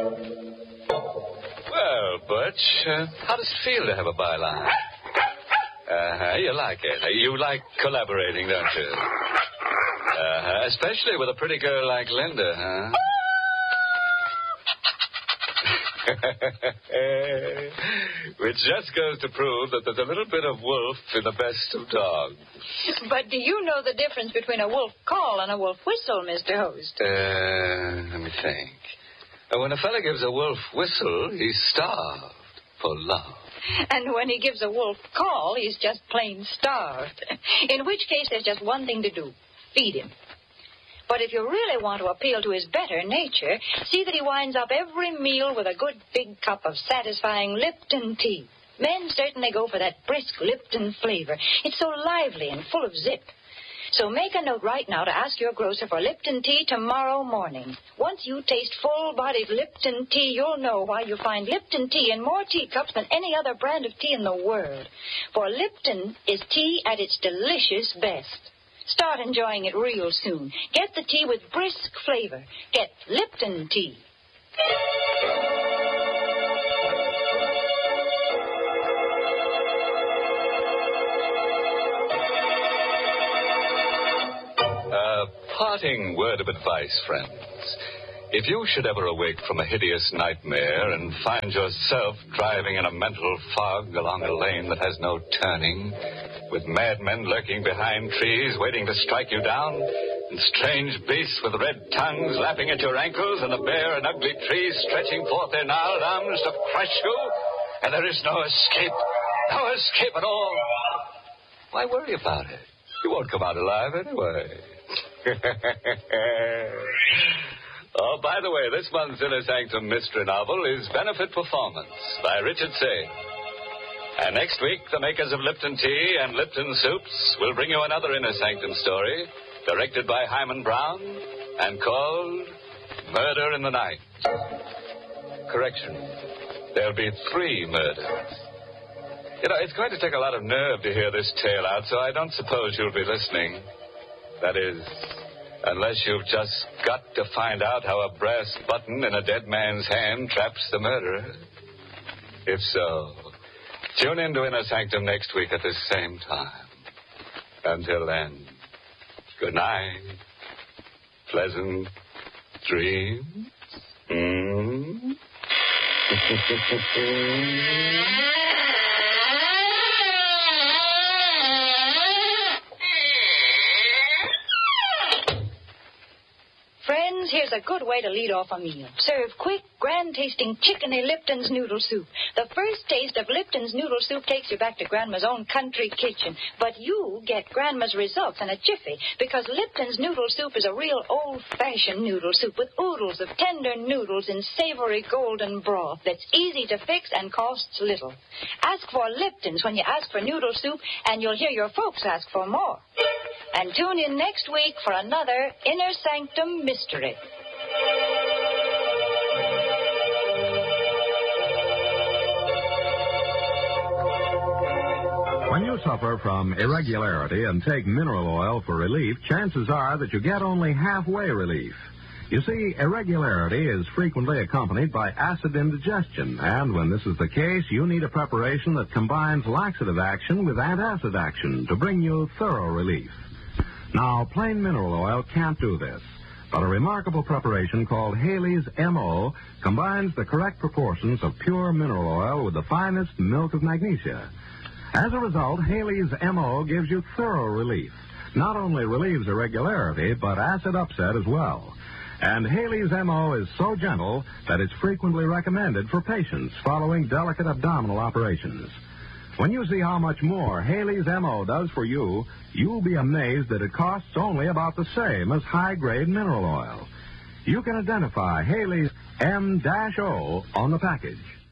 Well, Butch, how does it feel to have a byline? You like it. You like collaborating, don't you? Especially with a pretty girl like Linda, huh? Which just goes to prove that there's a little bit of wolf in the best of dogs. But do you know the difference between a wolf call and a wolf whistle, Mr. Host? Let me think. When a fella gives a wolf whistle, he's starved for love. And when he gives a wolf call, he's just plain starved. In which case, there's just one thing to do. Feed him. But if you really want to appeal to his better nature, see that he winds up every meal with a good big cup of satisfying Lipton tea. Men certainly go for that brisk Lipton flavor. It's so lively and full of zip. So make a note right now to ask your grocer for Lipton tea tomorrow morning. Once you taste full-bodied Lipton tea, you'll know why you find Lipton tea in more teacups than any other brand of tea in the world. For Lipton is tea at its delicious best. Start enjoying it real soon. Get the tea with brisk flavor. Get Lipton tea. Parting word of advice, friends. If you should ever awake from a hideous nightmare and find yourself driving in a mental fog along a lane that has no turning, with madmen lurking behind trees waiting to strike you down, and strange beasts with red tongues lapping at your ankles, and a bare and ugly trees stretching forth their gnarled arms to crush you, and there is no escape at all, why worry about it? You won't come out alive anyway. Oh, by the way, this month's Inner Sanctum Mystery novel is Benefit Performance by Richard Say. And next week, the makers of Lipton Tea and Lipton Soups will bring you another Inner Sanctum story, directed by Hyman Brown, and called Murder in the Night. Correction, there'll be 3 murders. You know, it's going to take a lot of nerve to hear this tale out, so I don't suppose you'll be listening. That is, unless you've just got to find out how a brass button in a dead man's hand traps the murderer. If so, tune in to Inner Sanctum next week at this same time. Until then, good night. Pleasant dreams. Here's a good way to lead off a meal. Serve quick, grand-tasting chickeny Lipton's noodle soup. The first taste of Lipton's noodle soup takes you back to Grandma's own country kitchen. But you get Grandma's results in a jiffy, because Lipton's noodle soup is a real old-fashioned noodle soup with oodles of tender noodles in savory golden broth that's easy to fix and costs little. Ask for Lipton's when you ask for noodle soup, and you'll hear your folks ask for more. And tune in next week for another Inner Sanctum Mystery. When you suffer from irregularity and take mineral oil for relief, chances are that you get only halfway relief. You see, irregularity is frequently accompanied by acid indigestion, and when this is the case, you need a preparation that combines laxative action with antacid action to bring you thorough relief. Now, plain mineral oil can't do this, but a remarkable preparation called Haley's M.O. combines the correct proportions of pure mineral oil with the finest milk of magnesia. As a result, Haley's M.O. gives you thorough relief. Not only relieves irregularity, but acid upset as well. And Haley's M.O. is so gentle that it's frequently recommended for patients following delicate abdominal operations. When you see how much more Haley's M.O. does for you, you'll be amazed that it costs only about the same as high-grade mineral oil. You can identify Haley's M-O on the package.